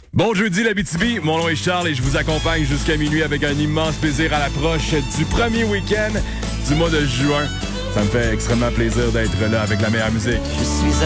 Bon jeudi l'Abitibi, mon nom est Charles et je vous accompagne jusqu'à minuit avec un immense plaisir à l'approche du premier week-end du mois de juin. Ça me fait extrêmement plaisir d'être là avec la meilleure musique. Je suis